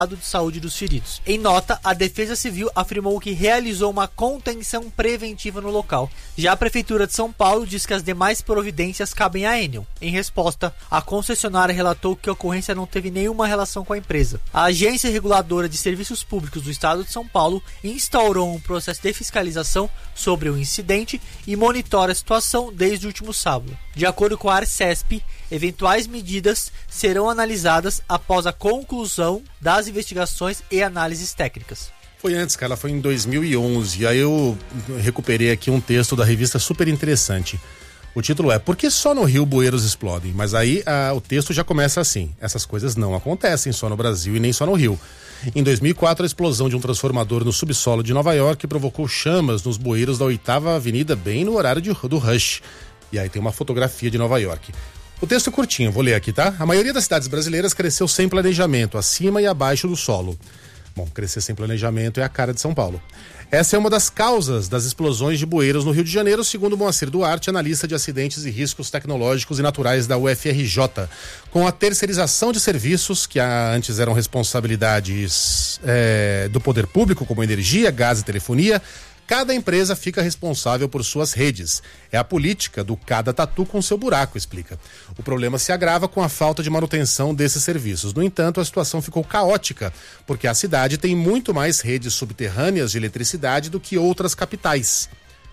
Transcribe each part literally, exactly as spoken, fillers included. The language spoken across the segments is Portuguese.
de saúde dos feridos. Em nota, a Defesa Civil afirmou que realizou uma contenção preventiva no local. Já a Prefeitura de São Paulo diz que as demais providências cabem à Enel. Em resposta, a concessionária relatou que a ocorrência não teve nenhuma relação com a empresa. A Agência Reguladora de Serviços Públicos do Estado de São Paulo instaurou um processo de fiscalização sobre o incidente e monitora a situação desde o último sábado. De acordo com a Arcesp, eventuais medidas serão analisadas após a conclusão das investigações e análises técnicas. Foi antes, cara, foi em dois mil e onze. Aí eu recuperei aqui um texto da revista super interessante. O título é Por que só no Rio bueiros explodem? Mas aí a, o texto já começa assim: essas coisas não acontecem só no Brasil e nem só no Rio. Em dois mil e quatro, a explosão de um transformador no subsolo de Nova York provocou chamas nos bueiros da oitava Avenida, bem no horário de, do rush. E aí tem uma fotografia de Nova York. O texto é curtinho, vou ler aqui, tá? A maioria das cidades brasileiras cresceu sem planejamento, acima e abaixo do solo. Bom, crescer sem planejamento é a cara de São Paulo. Essa é uma das causas das explosões de bueiros no Rio de Janeiro, segundo Moacir Duarte, analista de acidentes e riscos tecnológicos e naturais da U F R J. Com a terceirização de serviços, que antes eram responsabilidades é, do poder público, como energia, gás e telefonia, cada empresa fica responsável por suas redes. É a política do cada tatu com seu buraco, explica. O problema se agrava com a falta de manutenção desses serviços. No entanto, a situação ficou caótica, porque a cidade tem muito mais redes subterrâneas de eletricidade do que outras capitais.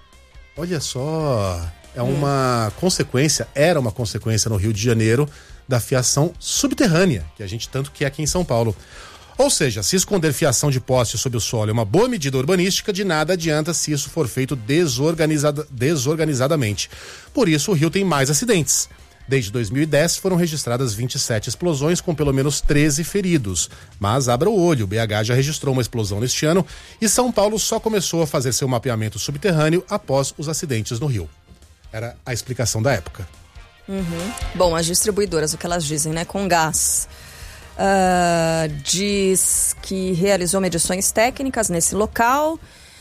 Olha só, é uma hum. consequência, era uma consequência no Rio de Janeiro da fiação subterrânea, que a gente tanto quer aqui em São Paulo. Ou seja, se esconder fiação de poste sob o solo é uma boa medida urbanística, de nada adianta se isso for feito desorganizada, desorganizadamente. Por isso, o Rio tem mais acidentes. Desde dois mil e dez foram registradas vinte e sete explosões com pelo menos treze feridos. Mas abra o olho, o B H já registrou uma explosão neste ano e São Paulo só começou a fazer seu mapeamento subterrâneo após os acidentes no Rio. Era a explicação da época. Uhum. Bom, as distribuidoras, o que elas dizem, né? Com gás. Uh, diz que realizou medições técnicas nesse local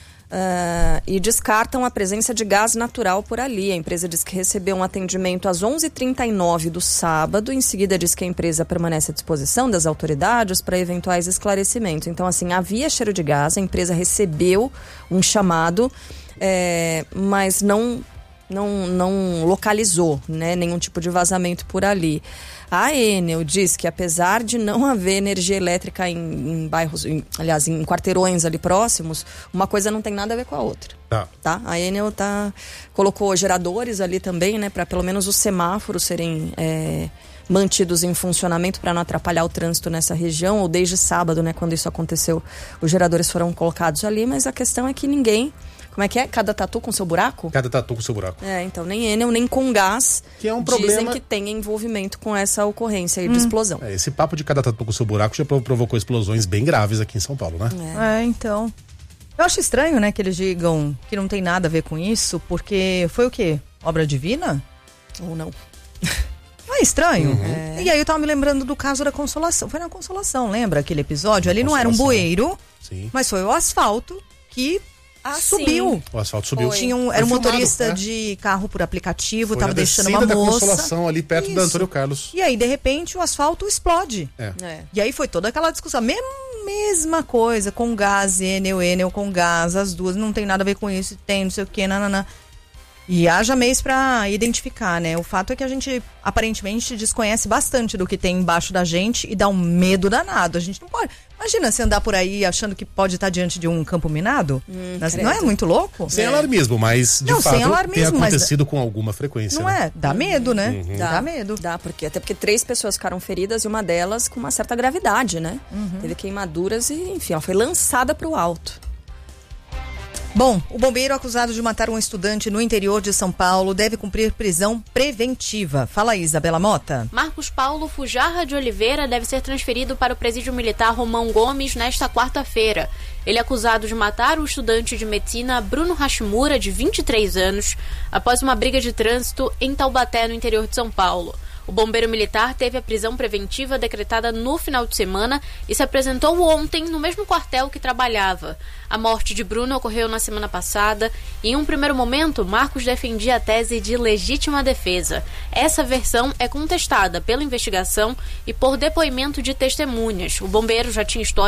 uh, e descartam a presença de gás natural por ali. A empresa diz que recebeu um atendimento às onze e trinta e nove do sábado. Em seguida diz que a empresa permanece à disposição das autoridades para eventuais esclarecimentos. Então, assim, havia cheiro de gás, a empresa recebeu um chamado, é, mas não, não, não localizou, né, nenhum tipo de vazamento por ali. A Enel diz que, apesar de não haver energia elétrica em, em bairros, em, aliás, em quarteirões ali próximos, uma coisa não tem nada a ver com a outra. Ah. Tá? A Enel tá, colocou geradores ali também, né, para pelo menos os semáforos serem é, mantidos em funcionamento para não atrapalhar o trânsito nessa região, ou desde sábado, né, quando isso aconteceu, os geradores foram colocados ali, mas a questão é que ninguém... Como é que é? Cada tatu com seu buraco? Cada tatu com seu buraco. É, então nem Enel, nem com gás que é um dizem problema... que tem envolvimento com essa ocorrência aí hum. de explosão. É, esse papo de cada tatu com seu buraco já provocou explosões bem graves aqui em São Paulo, né? É, é então... Eu acho estranho, né, que eles digam que não tem nada a ver com isso, porque foi o quê? Obra divina? Ou não? Não é estranho? Uhum. É. E aí eu tava me lembrando do caso da Consolação. Foi na Consolação, lembra aquele episódio? Ali não era um bueiro, Sim. mas foi o asfalto que... Ah, subiu. Sim. O asfalto subiu. Tinha um, era um filmado, motorista né? de carro por aplicativo, Foi tava deixando uma da moça. Consolação ali perto Isso. da Antônio Carlos. E aí, de repente, o asfalto explode. É. É. E aí foi toda aquela discussão. Mesma, mesma coisa, com gás, Enel, Enel com gás, as duas, não tem nada a ver com isso, tem não sei o que, nananã. E haja mês pra identificar, né? O fato é que a gente, aparentemente, desconhece bastante do que tem embaixo da gente e dá um medo danado. A gente não pode... Imagina você andar por aí achando que pode estar diante de um campo minado. Hum, não é muito louco? Sem é. alarmismo, mas de não, fato sem alarmismo, tem acontecido mas... com alguma frequência. Não né? é? Dá medo, né? Uhum. Dá, Dá medo. Dá, porque, até porque três pessoas ficaram feridas e uma delas com uma certa gravidade, né? Uhum. Teve queimaduras e, enfim, ela foi lançada para o alto. Bom, o bombeiro acusado de matar um estudante no interior de São Paulo deve cumprir prisão preventiva. Fala aí, Isabela Mota. Marcos Paulo Fujarra de Oliveira deve ser transferido para o presídio militar Romão Gomes nesta quarta-feira. Ele é acusado de matar o estudante de medicina Bruno Hashimura, de vinte e três anos, após uma briga de trânsito em Taubaté, no interior de São Paulo. O bombeiro militar teve a prisão preventiva decretada no final de semana e se apresentou ontem no mesmo quartel que trabalhava. A morte de Bruno ocorreu na semana passada e, em um primeiro momento, Marcos defendia a tese de legítima defesa. Essa versão é contestada pela investigação e por depoimento de testemunhas. O bombeiro já tinha história